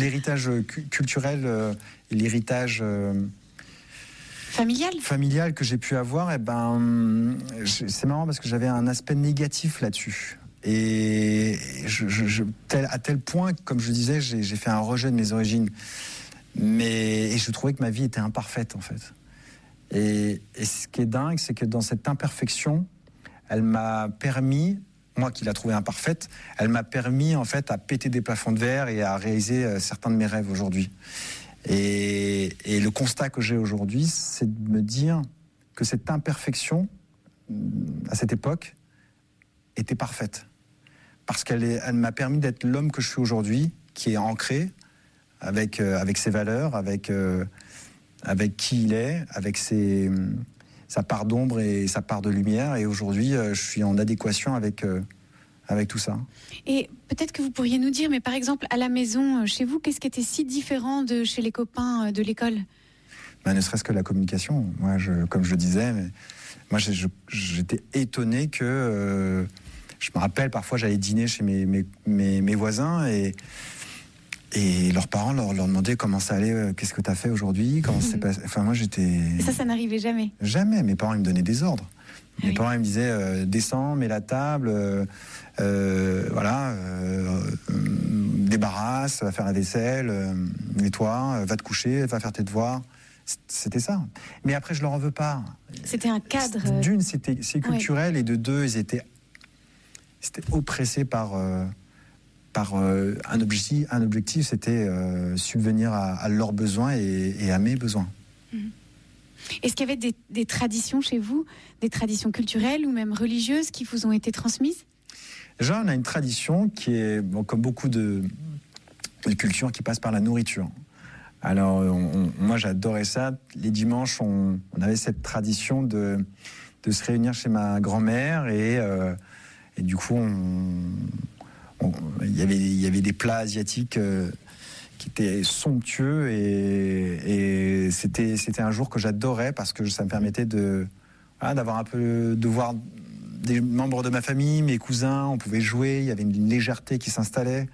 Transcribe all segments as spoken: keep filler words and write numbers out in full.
l'héritage cu- culturel euh, et l'héritage euh, familial. familial que j'ai pu avoir, eh ben, c'est marrant parce que j'avais un aspect négatif là-dessus. Et je, je, je, tel, à tel point, comme je disais, j'ai, j'ai fait un rejet de mes origines. Mais, et je trouvais que ma vie était imparfaite, en fait. Et, et ce qui est dingue, c'est que dans cette imperfection, elle m'a permis, moi qui la trouvais imparfaite, elle m'a permis, en fait, à péter des plafonds de verre et à réaliser euh, certains de mes rêves aujourd'hui. Et, et le constat que j'ai aujourd'hui, c'est de me dire que cette imperfection, à cette époque, était parfaite. Parce qu'elle est, elle m'a permis d'être l'homme que je suis aujourd'hui, qui est ancré, avec, euh, avec ses valeurs, avec, euh, avec qui il est, avec ses, sa part d'ombre et sa part de lumière. Et aujourd'hui, euh, je suis en adéquation avec, euh, avec tout ça. Et peut-être que vous pourriez nous dire, mais par exemple, à la maison, chez vous, qu'est-ce qui était si différent de chez les copains de l'école ? Ben, ne serait-ce que la communication. Moi, je, comme je le disais, mais moi, je, je, j'étais étonné que... Euh, je me rappelle, parfois, j'allais dîner chez mes, mes, mes, mes voisins et... Et leurs parents leur, leur demandaient comment ça allait, euh, qu'est-ce que tu as fait aujourd'hui, comment ça s'est passé. Enfin, moi, j'étais... Et ça, ça n'arrivait jamais. Jamais. Mes parents, ils me donnaient des ordres. Ah Mes oui. parents, ils me disaient, euh, descends, mets la table, euh, euh, voilà, euh, euh, débarrasse, va faire la vaisselle, euh, nettoie, va te coucher, va faire tes devoirs. C'était ça. Mais après, je leur en veux pas. C'était un cadre. D'une, c'était, c'est culturel, oui. Et de deux, ils étaient, ils étaient oppressés par... Euh, par euh, un objectif, un objectif, c'était euh, subvenir à, à leurs besoins et, et à mes besoins. Mmh. Est-ce qu'il y avait des, des traditions chez vous, des traditions culturelles ou même religieuses qui vous ont été transmises ? Déjà, on a une tradition qui est, bon, comme beaucoup de, de cultures, qui passe par la nourriture. Alors, on, on, moi, j'adorais ça. Les dimanches, on, on avait cette tradition de, de se réunir chez ma grand-mère et, euh, et du coup, on... Il y, avait, il y avait des plats asiatiques euh, qui étaient somptueux et, et c'était, c'était un jour que j'adorais parce que ça me permettait de, voilà, d'avoir un peu, de voir des membres de ma famille, mes cousins, on pouvait jouer, il y avait une, une légèreté qui s'installait.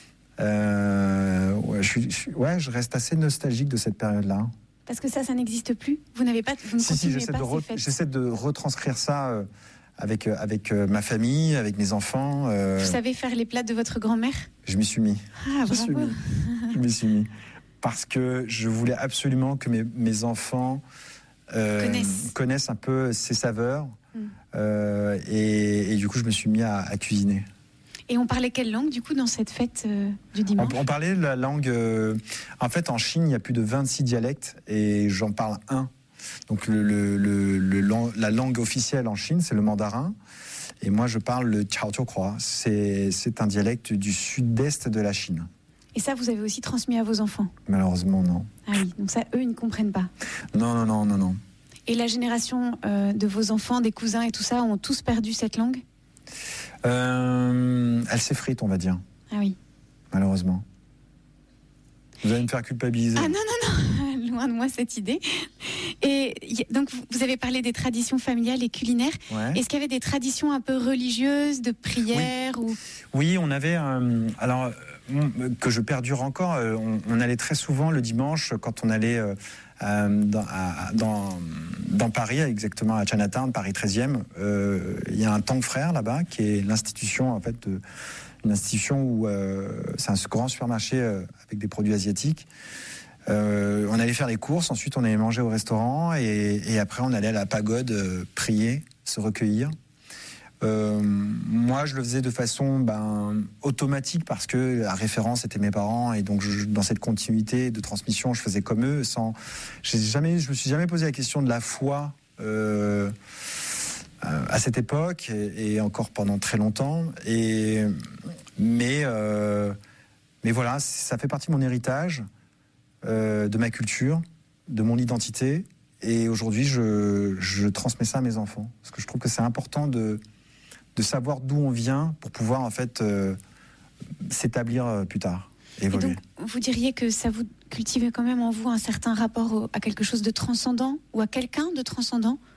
Euh, ouais, je suis, je, ouais, je reste assez nostalgique de cette période-là. Parce que ça, ça n'existe plus ? Vous n'avez pas, vous ne si, si, j'essaie pas de re, ces fêtes. J'essaie de retranscrire ça euh, avec, euh, avec euh, ma famille, avec mes enfants. Euh, Vous savez faire les plats de votre grand-mère ? Je m'y suis mis. Ah, je bravo. Mis. Je m'y suis mis. Parce que je voulais absolument que mes, mes enfants euh, connaissent. connaissent un peu ces saveurs. Mm. Euh, et, et du coup, je me suis mis à, à cuisiner. Et on parlait quelle langue, du coup, dans cette fête euh, du dimanche ? on, on parlait la langue... Euh, en fait, en Chine, il y a plus de vingt-six dialectes et j'en parle un. Donc, le, le, le, le, la langue officielle en Chine, c'est le mandarin. Et moi, je parle le Chaojiukrua. C'est, c'est un dialecte du sud-est de la Chine. Et ça, vous avez aussi transmis à vos enfants ? Malheureusement, non. Ah oui, donc ça, eux, ils ne comprennent pas. Non, non, non, non, non. Et la génération euh, de vos enfants, des cousins et tout ça, ont tous perdu cette langue ? euh, Elle s'effrite, on va dire. Ah oui. Malheureusement. Vous allez me faire culpabiliser. Ah non, non, non, loin de moi cette idée. Et donc, vous avez parlé des traditions familiales et culinaires. Ouais. Est-ce qu'il y avait des traditions un peu religieuses, de prières oui. ou... Oui, on avait... Euh, alors, que je perdure encore, euh, on, on allait très souvent le dimanche, quand on allait euh, dans, à, dans, dans Paris, exactement à Chinatown, Paris treizième, euh, il y a un Tang Frères là-bas, qui est l'institution, en fait, de, une institution où euh, c'est un grand supermarché euh, avec des produits asiatiques. Euh, on allait faire les courses, ensuite on allait manger au restaurant et, et après on allait à la pagode euh, prier, se recueillir. Euh, moi je le faisais de façon ben, automatique parce que la référence était mes parents et donc je, dans cette continuité de transmission je faisais comme eux sans, j'ai jamais, je me suis jamais posé la question de la foi euh, à cette époque et, et encore pendant très longtemps et, mais, euh, mais voilà, ça fait partie de mon héritage. Euh, de ma culture, de mon identité, et aujourd'hui je, je transmets ça à mes enfants parce que je trouve que c'est important de, de savoir d'où on vient pour pouvoir en fait euh, s'établir plus tard, évoluer. Et donc vous diriez que ça vous cultive quand même en vous un certain rapport au, à quelque chose de transcendant ou à quelqu'un de transcendant ?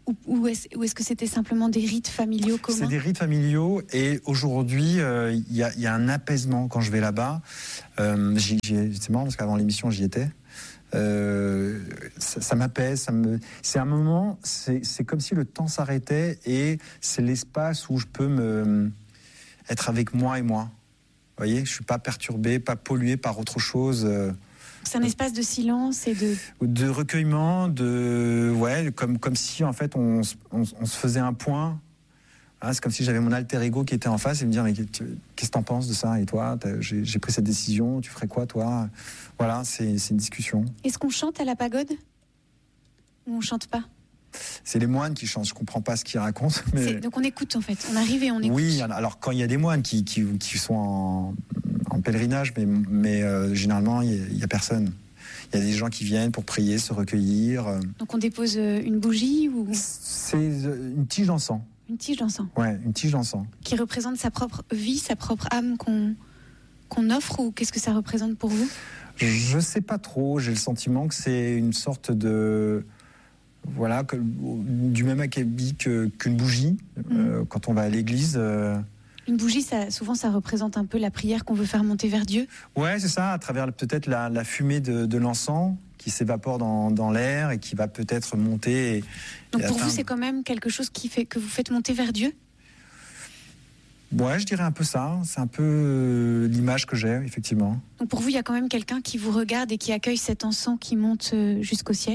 Ou, ou, est-ce, ou est-ce que c'était simplement des rites familiaux communs ? C'est des rites familiaux et aujourd'hui, il euh, y, y a un apaisement quand je vais là-bas. Euh, j'y, j'y, c'est marrant parce qu'avant l'émission, j'y étais. Euh, ça, ça m'apaise, ça me... c'est un moment, c'est, c'est comme si le temps s'arrêtait et c'est l'espace où je peux me... être avec moi et moi. Vous voyez, je ne suis pas perturbé, pas pollué par autre chose. C'est un espace de silence et de... De recueillement, de... Ouais, comme, comme si, en fait, on, on, on se faisait un point. Hein, c'est comme si j'avais mon alter ego qui était en face et me dire, mais qu'est-ce que t'en penses de ça ? Et toi, j'ai, j'ai pris cette décision, tu ferais quoi, toi ? Voilà, c'est, c'est une discussion. Est-ce qu'on chante à la pagode ? Ou on chante pas ? C'est les moines qui chantent, je comprends pas ce qu'ils racontent. Mais... C'est, donc on écoute en fait, on arrive et on écoute. Oui, alors quand il y a des moines qui, qui, qui sont en, en pèlerinage, mais, mais euh, généralement il n'y a, a personne. Il y a des gens qui viennent pour prier, se recueillir. Donc on dépose une bougie ou... C'est une tige d'encens. Une tige d'encens. Ouais, une tige d'encens. Qui représente sa propre vie, sa propre âme qu'on, qu'on offre, ou qu'est-ce que ça représente pour vous ? Je sais pas trop, j'ai le sentiment que c'est une sorte de... Voilà, que, du même acabit que, qu'une bougie, mmh. euh, quand on va à l'église. Euh... Une bougie, ça, souvent, ça représente un peu la prière qu'on veut faire monter vers Dieu. Ouais, c'est ça, à travers peut-être la, la fumée de, de l'encens qui s'évapore dans, dans l'air et qui va peut-être monter. Et, Donc et pour atteindre... vous, c'est quand même quelque chose qui fait que vous faites monter vers Dieu ? Ouais, je dirais un peu ça. C'est un peu euh, l'image que j'ai, effectivement. Donc pour vous, il y a quand même quelqu'un qui vous regarde et qui accueille cet encens qui monte euh, jusqu'au ciel ?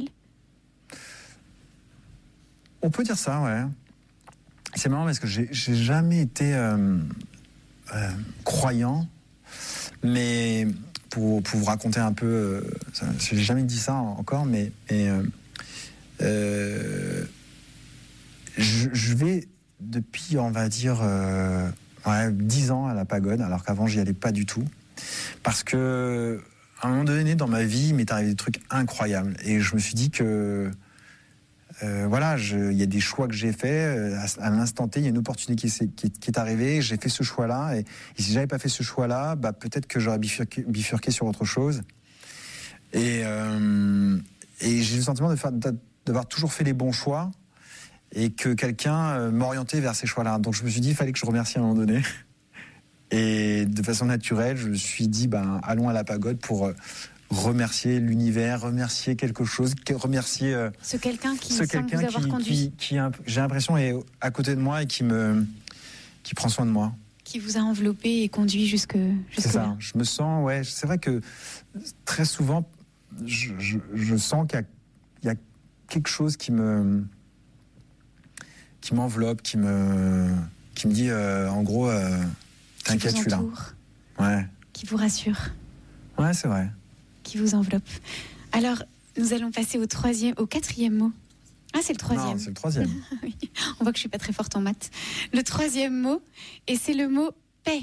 On peut dire ça, ouais. C'est marrant parce que j'ai, j'ai jamais été euh, euh, croyant, mais pour, pour vous raconter un peu, euh, ça, j'ai jamais dit ça encore, mais, mais euh, euh, je, je vais depuis, on va dire, euh, ouais, dix ans à la pagode, alors qu'avant j'y allais pas du tout, parce que à un moment donné dans ma vie, il m'est arrivé des trucs incroyables, et je me suis dit que Euh, voilà, il y a des choix que j'ai faits. À, à l'instant T, il y a une opportunité qui, qui, qui est arrivée. J'ai fait ce choix-là. Et, et si j'avais pas fait ce choix-là, bah, peut-être que j'aurais bifurqué, bifurqué sur autre chose. Et, euh, et j'ai le sentiment de faire, d'avoir toujours fait les bons choix et que quelqu'un m'orientait vers ces choix-là. Donc je me suis dit, il fallait que je remercie à un moment donné. Et de façon naturelle, je me suis dit, ben, allons à la pagode pour remercier l'univers, remercier quelque chose, remercier euh, ce quelqu'un qui ce semble quelqu'un vous avoir qui, conduit, qui, qui j'ai l'impression est à côté de moi et qui me qui prend soin de moi, qui vous a enveloppé et conduit jusque jusque c'est ça. Là. Je me sens, ouais, c'est vrai que très souvent, je, je, je sens qu'il y a, il y a quelque chose qui me qui m'enveloppe, qui me qui me dit euh, en gros, euh, t'inquiète, je suis là. Ouais. Qui vous rassure. Ouais, c'est vrai. Qui vous enveloppe. Alors, nous allons passer au troisième, au quatrième mot. Ah, c'est le troisième. Non, c'est le troisième. Oui. On voit que je suis pas très forte en maths. Le troisième mot, et c'est le mot paix.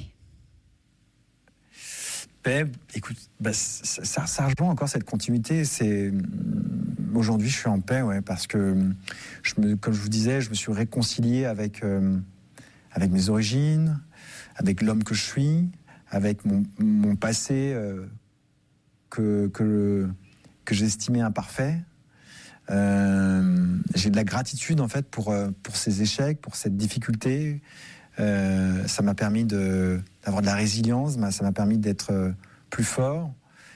Paix, écoute, bah, ça, ça, ça rejoint encore cette continuité. C'est aujourd'hui, je suis en paix, ouais, parce que je me, comme je vous disais, je me suis réconcilié avec euh, avec mes origines, avec l'homme que je suis, avec mon, mon passé. Euh, que, que, que j'estimais imparfait. Euh, j'ai de la gratitude en fait pour, pour ces échecs, pour cette difficulté. Euh, ça m'a permis de, d'avoir de la résilience, ça m'a permis d'être plus fort.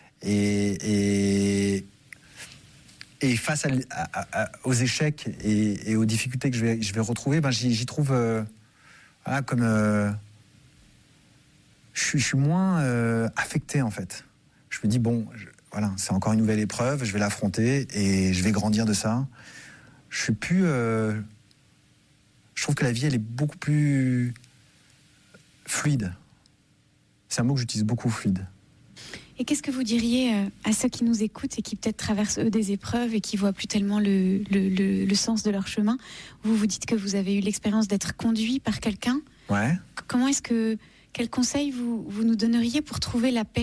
Et, et, et face à, à, à, aux échecs et, et aux difficultés que je vais, je vais retrouver, ben j'y, j'y trouve euh, voilà, comme... Euh, je, je suis moins euh, affecté en fait. Je me dis, bon, je, voilà, c'est encore une nouvelle épreuve, je vais l'affronter et je vais grandir de ça. Je suis plus... Euh, je trouve que la vie, elle est beaucoup plus fluide. C'est un mot que j'utilise beaucoup, fluide. Et qu'est-ce que vous diriez à ceux qui nous écoutent et qui peut-être traversent, eux, des épreuves et qui voient plus tellement le, le, le, le sens de leur chemin ? Vous vous dites que vous avez eu l'expérience d'être conduit par quelqu'un. Ouais. Comment est-ce que... Quels conseils vous, vous nous donneriez pour trouver la paix ?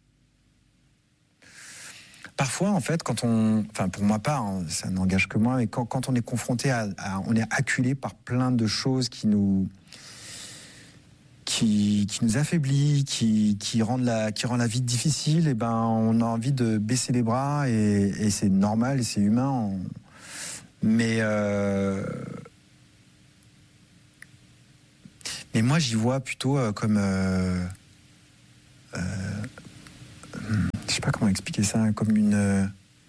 Parfois, en fait, quand on, enfin pour ma part, hein, ça n'engage que moi, mais quand, quand on est confronté à, à, on est acculé par plein de choses qui nous, qui, qui nous affaiblit, qui, qui rendent la, qui rend la vie difficile, et ben, on a envie de baisser les bras et, et c'est normal et c'est humain. On, Mais, euh, mais moi, j'y vois plutôt euh, comme... Euh, euh, je sais pas comment expliquer ça, comme une... Euh,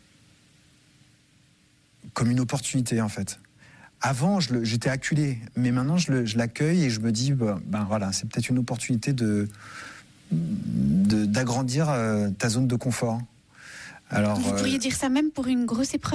comme une opportunité, en fait. Avant, je le, j'étais acculé, mais maintenant, je, le, je l'accueille et je me dis, ben, ben voilà, c'est peut-être une opportunité de, de, d'agrandir euh, ta zone de confort. Alors, Vous pourriez euh, dire ça même pour une grosse épreuve ?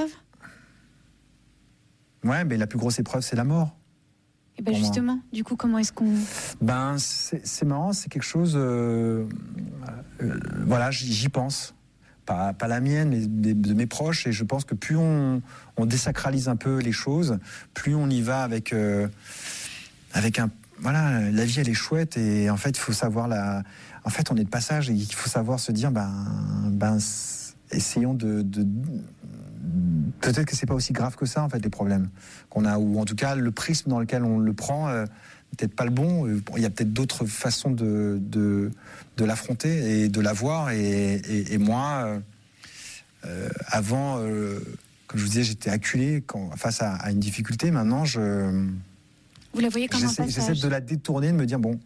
Ouais, mais la plus grosse épreuve, c'est la mort. Et ben justement, moi. Du coup, comment est-ce qu'on... Ben, c'est, c'est marrant, c'est quelque chose... Euh, euh, voilà, j'y, j'y pense. Pas, pas la mienne, mais de, de mes proches. Et je pense que plus on, on désacralise un peu les choses, plus on y va avec... Euh, avec un... Voilà, la vie, elle est chouette. Et en fait, il faut savoir la... En fait, on est de passage et il faut savoir se dire, ben... ben essayons de... de peut-être que c'est pas aussi grave que ça, en fait, les problèmes qu'on a, ou en tout cas le prisme dans lequel on le prend, euh, peut-être pas le bon. Il y a peut-être d'autres façons de, de, de l'affronter et de la voir. Et, et, et moi, euh, avant, euh, comme je vous disais, j'étais acculé quand, face à, à une difficulté. Maintenant, je, vous la voyez comme j'essaie, un passage. j'essaie de la détourner, de me dire bon,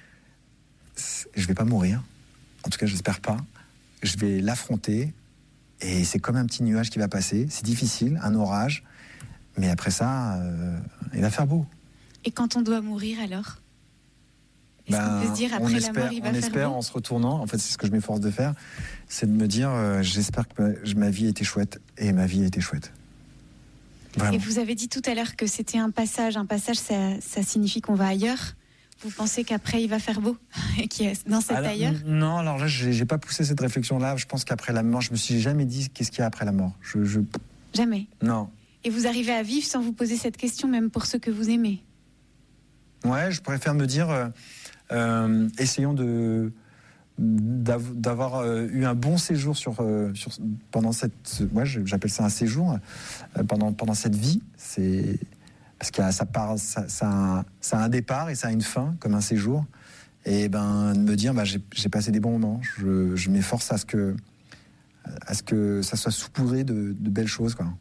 je vais pas mourir. En tout cas, j'espère pas. Je vais l'affronter. Et c'est comme un petit nuage qui va passer. C'est difficile, un orage. Mais après ça, euh, il va faire beau. Et quand on doit mourir, alors ? Est-ce ben, qu'on peut se dire, après espère, la mort, il va on faire espère, beau ? en se retournant, en fait, c'est ce que je m'efforce de faire, c'est de me dire, euh, j'espère que ma, ma vie a été chouette. Et ma vie a été chouette. Vraiment. Et vous avez dit tout à l'heure que c'était un passage. Un passage, ça, ça signifie qu'on va ailleurs. Vous pensez qu'après, il va faire beau et qu'il y a dans cet alors, ailleurs ? Non, alors là, j'ai, j'ai pas poussé cette réflexion-là. Je pense qu'après la mort, je me suis jamais dit qu'est-ce qu'il y a après la mort. Je, je... Jamais ? Non. Et vous arrivez à vivre sans vous poser cette question, même pour ceux que vous aimez ? Ouais, je préfère me dire, euh, euh, essayons de, d'avoir euh, eu un bon séjour sur, euh, sur, pendant cette... Ouais, j'appelle ça un séjour. Euh, pendant, pendant cette vie, c'est... Parce que ça, part, ça, ça, ça a un départ et ça a une fin, comme un séjour. Et ben, de me dire, bah, j'ai, j'ai passé des bons moments. Je, je m'efforce à ce que, à ce que ça soit saupoudré de, de belles choses, quoi.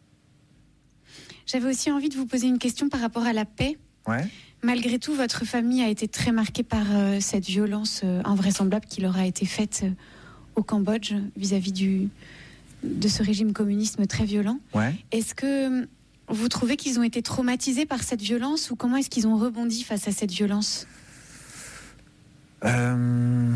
J'avais aussi envie de vous poser une question par rapport à la paix. Ouais. Malgré tout, votre famille a été très marquée par euh, cette violence euh, invraisemblable qui leur a été faite euh, au Cambodge vis-à-vis du, de ce régime communiste très violent. Ouais. Est-ce que vous trouvez qu'ils ont été traumatisés par cette violence ou comment est-ce qu'ils ont rebondi face à cette violence ? euh...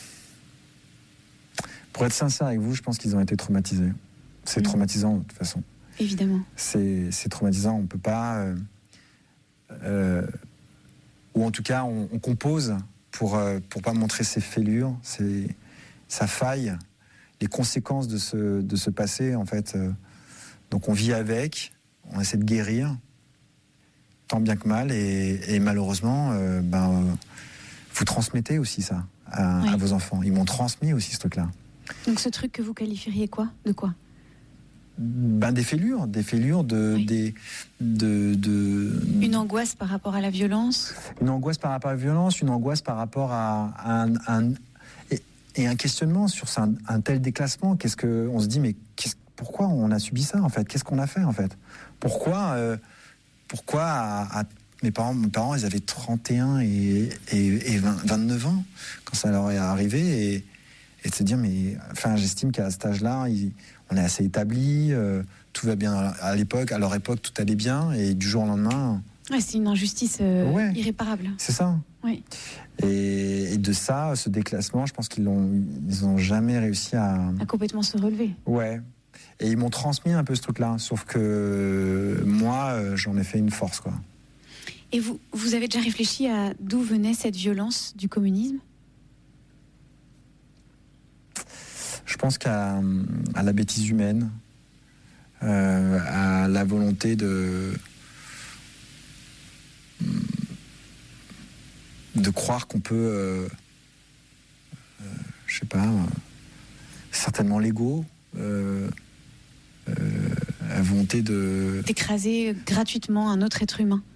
Pour être sincère avec vous, je pense qu'ils ont été traumatisés. C'est mmh. traumatisant de toute façon. Évidemment. C'est, c'est traumatisant. On ne peut pas... Euh, euh, ou en tout cas, on, on compose pour ne euh, pour pas montrer ses fêlures, ses, sa faille, les conséquences de ce, de ce passé, en fait. Euh, donc on vit avec... On essaie de guérir, tant bien que mal, et, et malheureusement, euh, ben, euh, vous transmettez aussi ça à, oui. à vos enfants. Ils m'ont transmis aussi ce truc-là. Donc ce truc que vous qualifieriez quoi ? De quoi ? Ben, des fêlures, des fêlures, de, oui. des, de, de... Une angoisse par rapport à la violence ? Une angoisse par rapport à la violence, une angoisse par rapport à, à un... un et, et un questionnement sur un, un tel déclassement. Qu'est-ce que, on se dit, mais qu'est-ce, pourquoi on a subi ça, en fait ? Qu'est-ce qu'on a fait, en fait ? Pourquoi, euh, pourquoi à, à, mes, parents, mes parents, ils avaient trente et un et, et, et vingt, vingt-neuf ans quand ça leur est arrivé, et, et de se dire, mais enfin, j'estime qu'à cet âge-là, ils, on est assez établi, euh, tout va bien à l'époque, à leur époque, tout allait bien, et du jour au lendemain... Ouais, c'est une injustice euh, ouais, irréparable. C'est ça. Oui. Et, et de ça, ce déclassement, je pense qu'ils l'ont, ils n'ont jamais réussi à... À complètement se relever. Ouais. Et ils m'ont transmis un peu ce truc-là, sauf que moi, j'en ai fait une force, quoi. Et vous, vous avez déjà réfléchi à d'où venait cette violence du communisme ? Je pense qu'à à la bêtise humaine, euh, à la volonté de de croire qu'on peut, euh, euh, je sais pas, euh, certainement l'ego. Euh, euh, la volonté de... d'écraser gratuitement un autre être humain.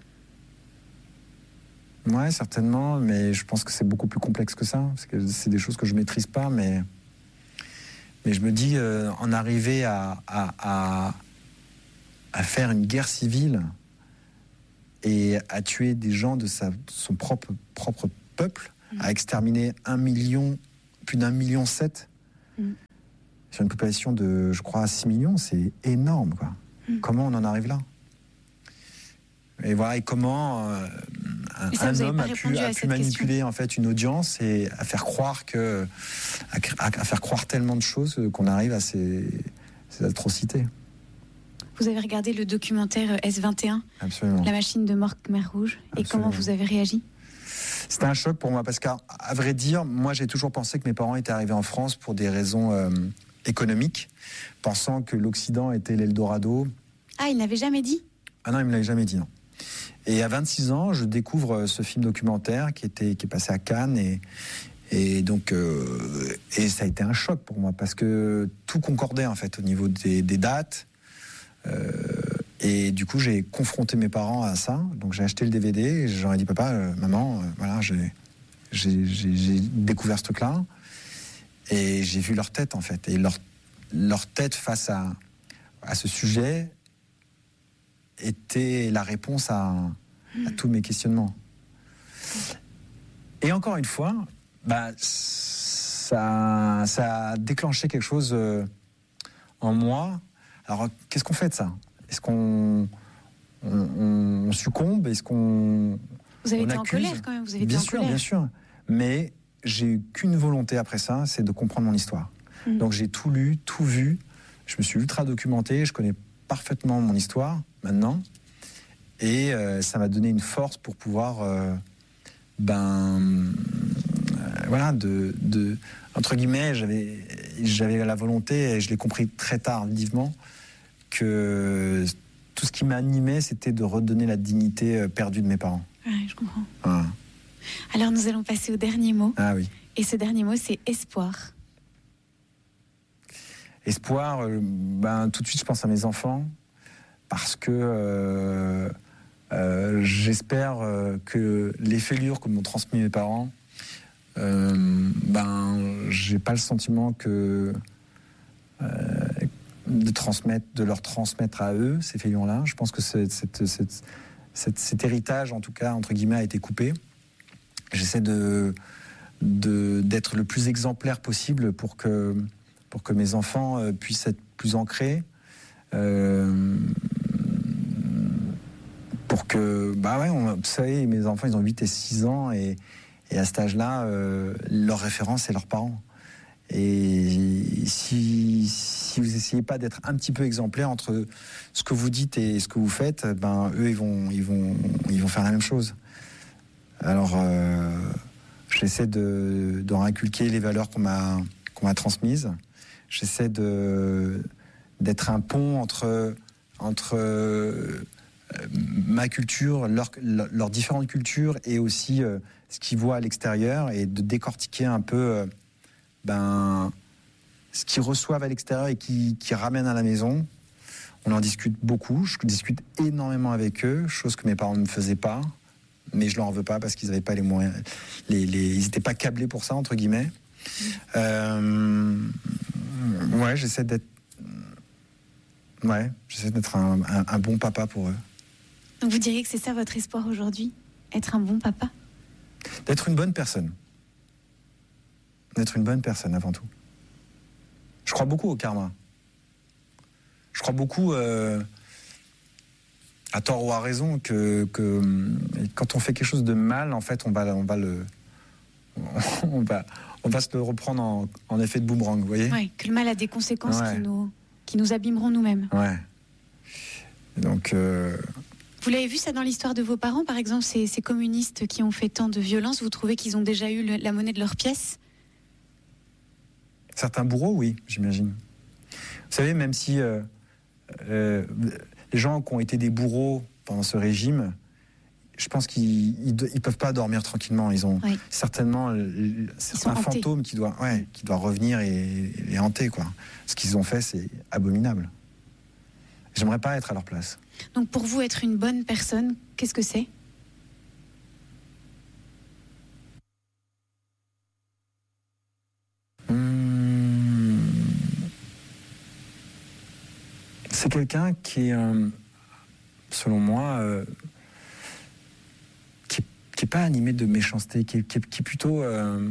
Ouais, certainement, mais je pense que c'est beaucoup plus complexe que ça, parce que c'est des choses que je maîtrise pas, mais, mais je me dis, euh, en arriver à, à, à, à faire une guerre civile et à tuer des gens de sa, son propre, propre peuple, mmh. à exterminer un million, plus d'un million sept, mmh. sur une population de, je crois, six millions, c'est énorme, quoi. Mmh. Comment on en arrive là? Et voilà, et comment euh, un, ça, un homme a pu, a pu manipuler question. en fait une audience et à faire croire que, à, à faire croire tellement de choses qu'on arrive à ces, ces atrocités. Vous avez regardé le documentaire S vingt et un, Absolument. La machine de mort Khmer Rouge, et comment vous avez réagi? C'était un choc pour moi parce qu'à à vrai dire, moi j'ai toujours pensé que mes parents étaient arrivés en France pour des raisons euh, économiques, pensant que l'Occident était l'Eldorado. Ah, il n'avait jamais dit? Ah non, il me l'avait jamais dit, non. Et à vingt-six ans, je découvre ce film documentaire qui était qui est passé à Cannes et et donc euh, et ça a été un choc pour moi parce que tout concordait en fait au niveau des, des dates. Euh, et du coup, j'ai confronté mes parents à ça. Donc, j'ai acheté le D V D et j'aurais dit, papa, euh, maman, euh, voilà, j'ai, j'ai, j'ai, j'ai découvert ce truc-là. Et j'ai vu leur tête, en fait. Et leur, leur tête face à, à ce sujet était la réponse à, à tous mes questionnements. Et encore une fois, bah, ça, ça a déclenché quelque chose euh, en moi. Alors, qu'est-ce qu'on fait de ça? Est-ce qu'on on, on succombe? Est-ce qu'on Vous avez on été accuse? en colère quand même, vous avez bien été sûr, en colère. Bien sûr, mais j'ai eu qu'une volonté après ça, c'est de comprendre mon histoire. Mmh. Donc j'ai tout lu, tout vu, je me suis ultra documenté, je connais parfaitement mon histoire maintenant, et euh, ça m'a donné une force pour pouvoir, euh, ben, euh, voilà, de, de, entre guillemets, j'avais, j'avais la volonté, et je l'ai compris très tardivement, que tout ce qui m'animait, c'était de redonner la dignité perdue de mes parents. Ouais, je comprends. Voilà. Alors, nous allons passer au dernier mot. Ah oui. Et ce dernier mot, c'est espoir. Espoir, euh, ben, tout de suite, je pense à mes enfants, parce que euh, euh, j'espère euh, que les fêlures que m'ont transmis mes parents, euh, ben, j'ai pas le sentiment que... Euh, de transmettre, de leur transmettre à eux ces fêlures-là. Je pense que cette, cette, cette, cette, cet héritage, en tout cas, entre guillemets, a été coupé. J'essaie de, de, d'être le plus exemplaire possible pour que, pour que mes enfants puissent être plus ancrés. Euh, pour que, bah ouais, on, vous savez, mes enfants, ils ont huit et six ans, et, et à cet âge-là, euh, leur référence, c'est leurs parents. Et si, si vous essayez pas d'être un petit peu exemplaire entre ce que vous dites et ce que vous faites, ben eux ils vont ils vont ils vont faire la même chose. Alors euh, j'essaie de d'en inculquer les valeurs qu'on m'a qu'on m'a transmises. J'essaie de d'être un pont entre entre euh, ma culture, leurs leur différentes cultures et aussi euh, ce qu'ils voient à l'extérieur, et de décortiquer un peu euh, ben, ce qu'ils reçoivent à l'extérieur et qui, qui ramènent à la maison. On en discute beaucoup, je discute énormément avec eux, chose que mes parents ne faisaient pas, mais je leur en veux pas parce qu'ils n'avaient pas les moyens, les, les, ils n'étaient pas câblés pour ça, entre guillemets. Mmh. Euh, ouais, j'essaie d'être, ouais, j'essaie d'être un, un, un bon papa pour eux. Donc vous diriez que c'est ça votre espoir aujourd'hui, être un bon papa? D'être une bonne personne. D'être une bonne personne avant tout. Je crois beaucoup au karma. Je crois beaucoup, euh, à tort ou à raison, que, que quand on fait quelque chose de mal, en fait, on va, on va le, on va, on va se le reprendre en, en effet de boomerang, vous voyez. Oui, que le mal a des conséquences ouais. qui nous, qui nous abîmeront nous-mêmes. Ouais. Et donc. Euh... Vous l'avez vu ça dans l'histoire de vos parents, par exemple, ces, ces communistes qui ont fait tant de violence, vous trouvez qu'ils ont déjà eu le, la monnaie de leur pièce? Certains bourreaux, oui, j'imagine. Vous savez, même si euh, euh, les gens qui ont été des bourreaux pendant ce régime, je pense qu'ils ne peuvent pas dormir tranquillement. Ils ont oui. certainement certains fantômes qui doivent, ouais, qui doivent revenir et les hanter, quoi. Ce qu'ils ont fait, c'est abominable. J'aimerais pas être à leur place. Donc pour vous, être une bonne personne, qu'est-ce que c'est ? hum... C'est quelqu'un qui, euh, selon moi, euh, qui n'est pas animé de méchanceté, qui est, qui est, qui est plutôt... Euh...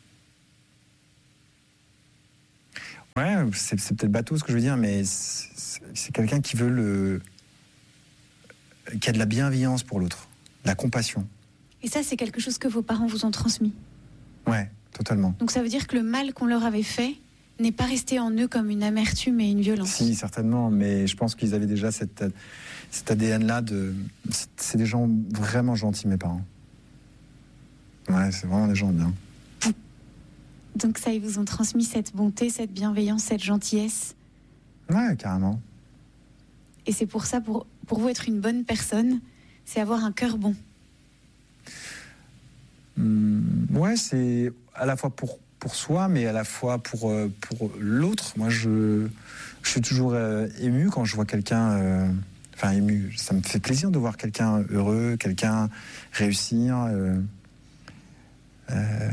Ouais, c'est, c'est peut-être bateau ce que je veux dire, mais c'est, c'est quelqu'un qui veut le... qui a de la bienveillance pour l'autre, de la compassion. Et ça, c'est quelque chose que vos parents vous ont transmis? Ouais, totalement. Donc ça veut dire que le mal qu'on leur avait fait n'est pas resté en eux comme une amertume et une violence? Si, certainement, mais je pense qu'ils avaient déjà cette, cet A D N-là de... C'est des gens vraiment gentils, mes parents. Ouais, c'est vraiment des gens bien. Donc ça, ils vous ont transmis cette bonté, cette bienveillance, cette gentillesse? Ouais, carrément. Et c'est pour ça, pour, pour vous, être une bonne personne, c'est avoir un cœur bon? Mmh, ouais, c'est à la fois pour, pour soi, mais à la fois pour, pour l'autre. Moi, je, je suis toujours euh, ému quand je vois quelqu'un... Euh, enfin, ému, ça me fait plaisir de voir quelqu'un heureux, quelqu'un réussir. Euh, euh,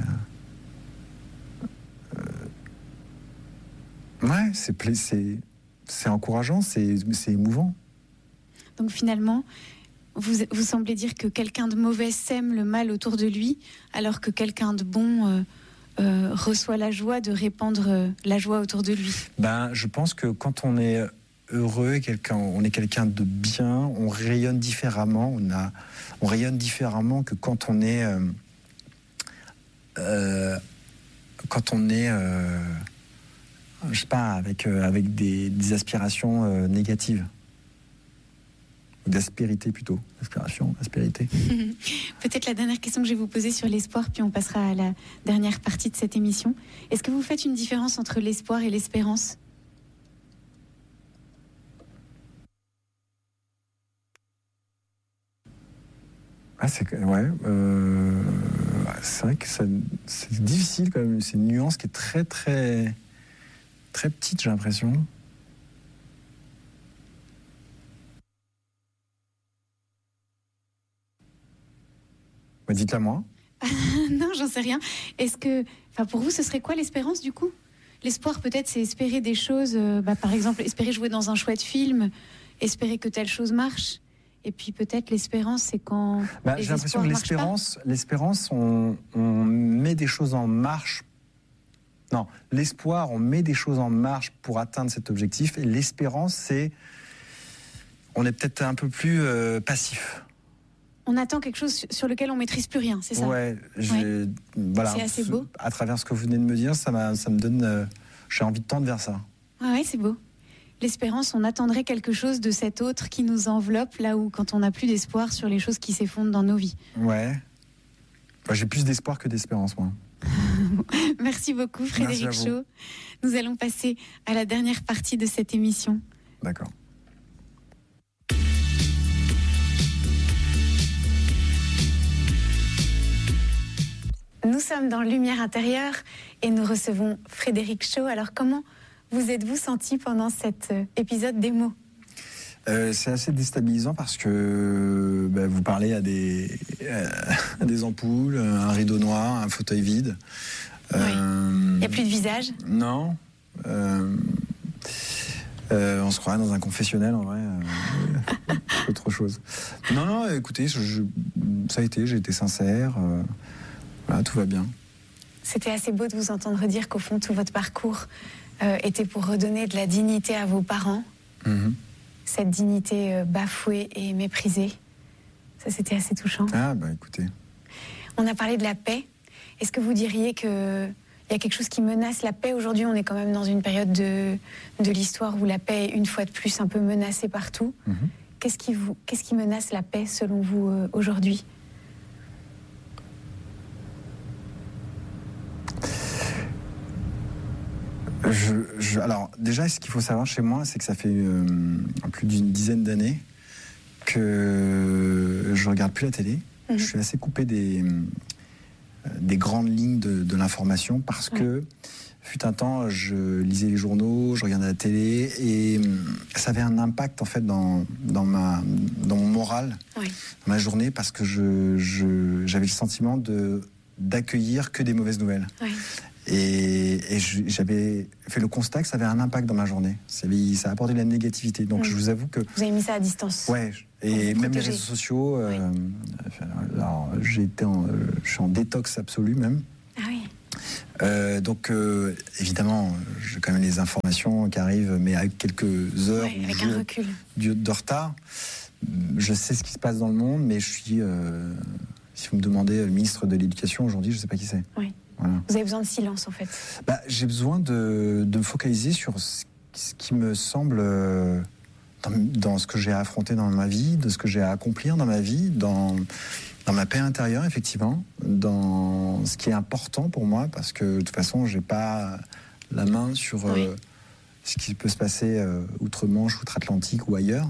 euh, ouais, c'est, c'est, c'est encourageant, c'est, c'est émouvant. Donc finalement... Vous, vous semblez dire que quelqu'un de mauvais sème le mal autour de lui, alors que quelqu'un de bon euh, euh, reçoit la joie de répandre euh, la joie autour de lui. Ben, je pense que quand on est heureux, quelqu'un, on est quelqu'un de bien, on rayonne différemment. On, a, on rayonne différemment que quand on est, euh, euh, quand on est, euh, je sais pas, avec euh, avec des, des aspirations euh, négatives. D'aspérité plutôt. Aspiration, aspérité. Peut-être la dernière question que je vais vous poser sur l'espoir, puis on passera à la dernière partie de cette émission. Est-ce que vous faites une différence entre l'espoir et l'espérance? Ah, c'est, ouais, euh, c'est vrai que ça, c'est difficile quand même. C'est une nuance qui est très, très, très petite, j'ai l'impression. Bah, dites-la moi. Non, j'en sais rien. Est-ce que, enfin, pour vous, ce serait quoi l'espérance du coup? L'espoir, peut-être, c'est espérer des choses. Euh, bah, par exemple, espérer jouer dans un chouette film, espérer que telle chose marche. Et puis peut-être l'espérance, c'est quand. Bah, j'ai l'impression que l'espérance, l'espérance, on, on met des choses en marche. Non, l'espoir, on met des choses en marche pour atteindre cet objectif. Et l'espérance, c'est, on est peut-être un peu plus euh, passif. On attend quelque chose sur lequel on maîtrise plus rien, c'est ça? Ouais, j'ai, ouais. Voilà. C'est assez beau. À travers ce que vous venez de me dire, ça, m'a, ça me donne, euh, j'ai envie de tendre vers ça. Ah ouais, c'est beau. L'espérance, on attendrait quelque chose de cet autre qui nous enveloppe, là où quand on n'a plus d'espoir sur les choses qui s'effondrent dans nos vies. Ouais. Bah, j'ai plus d'espoir que d'espérance, moi. Merci beaucoup, Frédéric Shaw. Nous allons passer à la dernière partie de cette émission. D'accord. Nous sommes dans Lumière intérieure et nous recevons Frédéric Shaw. Alors comment vous êtes-vous senti pendant cet épisode démo? euh, C'est assez déstabilisant parce que bah, vous parlez à des, euh, à des ampoules, un rideau noir, un fauteuil vide. Oui. Euh, Il n'y a plus de visage? Non. Euh, euh, on se croirait dans un confessionnel en vrai. Euh, autre chose. Non, non, écoutez, je, je, ça a été, j'ai été sincère. Euh, Voilà, tout va bien. C'était assez beau de vous entendre dire qu'au fond, tout votre parcours euh, était pour redonner de la dignité à vos parents. Mmh. Cette dignité euh, bafouée et méprisée. Ça, c'était assez touchant. Ah, bah écoutez. On a parlé de la paix. Est-ce que vous diriez qu'il y a quelque chose qui menace la paix? Aujourd'hui, on est quand même dans une période de, de l'histoire où la paix est une fois de plus un peu menacée partout. Mmh. Qu'est-ce qui vous, qu'est-ce qui menace la paix, selon vous, euh, aujourd'hui? Je, je, alors déjà, ce qu'il faut savoir chez moi, c'est que ça fait euh, plus d'une dizaine d'années que je regarde plus la télé. Mmh. Je suis assez coupé des, des grandes lignes de, de l'information parce mmh. que fut un temps, je lisais les journaux, je regardais la télé et ça avait un impact en fait dans, dans, ma, dans mon moral, oui. dans ma journée, parce que je, je, j'avais le sentiment de, d'accueillir que des mauvaises nouvelles. Oui. Et, et je, j'avais fait le constat que ça avait un impact dans ma journée. Ça, avait, ça a apporté de la négativité. Donc, mmh. je vous avoue que... Vous avez mis ça à distance. Ouais. Et même les réseaux sociaux. Oui. Euh, alors, j'ai été en, je suis en détox absolu même. Ah oui. Euh, donc, euh, évidemment, j'ai quand même les informations qui arrivent, mais avec quelques heures ouais, avec jours un recul. De, de retard. Je sais ce qui se passe dans le monde, mais je suis... Euh, si vous me demandez le ministre de l'Éducation aujourd'hui, je ne sais pas qui c'est. Oui. Voilà. Vous avez besoin de silence, en fait. Bah, j'ai besoin de, de me focaliser sur ce, ce qui me semble... Euh, dans, dans ce que j'ai à affronter dans ma vie, de ce que j'ai à accomplir dans ma vie, dans... Dans ma paix intérieure, effectivement, dans ce qui est important pour moi, parce que de toute façon, j'ai pas la main sur oui. euh, ce qui peut se passer euh, outre-Manche, outre-Atlantique ou ailleurs.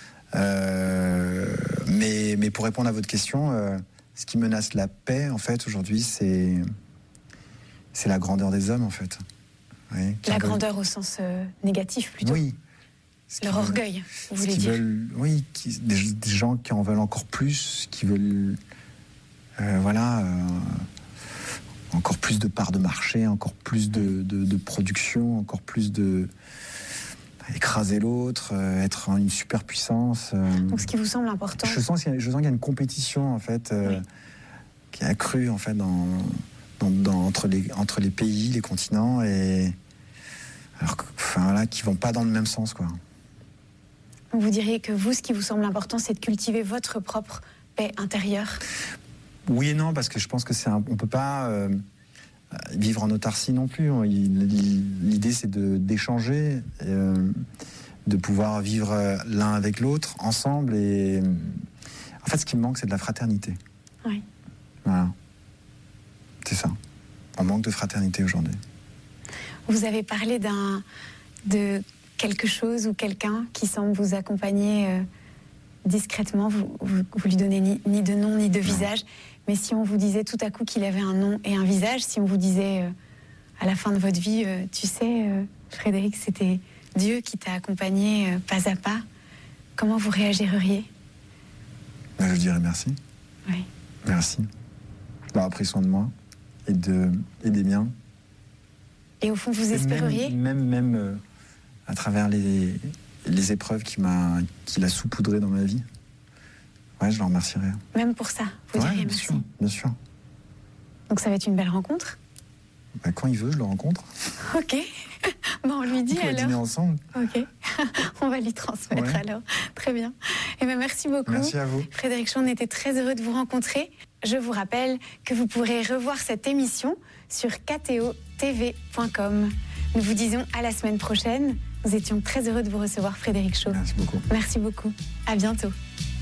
Euh, mais, mais pour répondre à votre question, euh, ce qui menace la paix, en fait, aujourd'hui, c'est, c'est la grandeur des hommes, en fait. Oui, la grandeur veulent... au sens euh, négatif, plutôt. Oui. Leur veulent, orgueil, vous voulez dire veulent, oui, qui, des, des gens qui en veulent encore plus, qui veulent, euh, voilà, euh, encore plus de parts de marché, encore plus de, de, de production, encore plus de écraser l'autre, euh, être une superpuissance. Euh, Donc, ce qui vous semble important. Je sens qu'il y a, je sens qu'il y a une compétition en fait, euh, oui. qui est accrue en fait dans, dans, dans, entre les entre les pays, les continents et alors, enfin voilà, qui vont pas dans le même sens, quoi. Vous diriez que vous, ce qui vous semble important, c'est de cultiver votre propre paix intérieure? Oui et non, parce que je pense que c'est un, on peut pas euh, vivre en autarcie non plus. L'idée, c'est de, d'échanger, euh, de pouvoir vivre l'un avec l'autre, ensemble. Et en fait, ce qui me manque, c'est de la fraternité. Oui. Voilà. C'est ça. On manque de fraternité aujourd'hui. Vous avez parlé d'un... de quelque chose ou quelqu'un qui semble vous accompagner euh, discrètement, vous, vous, vous lui donnez ni, ni de nom ni de visage, mais si on vous disait tout à coup qu'il avait un nom et un visage, si on vous disait euh, à la fin de votre vie, euh, tu sais, euh, Frédéric, c'était Dieu qui t'a accompagné euh, pas à pas, comment vous réagiriez? Je dirais merci. Oui. Merci d'avoir pris soin de moi et, de, et des miens. Et au fond, vous espéreriez Même, même, même euh, à travers les, les épreuves qu'il m'a, qu'il a saupoudrées dans ma vie. Ouais, je le remercierai. Même pour ça, vous ouais, diriez bien merci. Sûr, bien sûr. Donc ça va être une belle rencontre. Bah, quand il veut, je le rencontre. Ok. Bon, on lui dit on alors. On va dîner ensemble. Ok. On va lui transmettre ouais. alors. Très bien. Et ben merci beaucoup. Merci à vous. Frédéric Shaw, on était très heureux de vous rencontrer. Je vous rappelle que vous pourrez revoir cette émission sur k t o t v point com. Nous vous disons à la semaine prochaine. Nous étions très heureux de vous recevoir, Frédéric Shaw. Merci beaucoup. Merci beaucoup. À bientôt.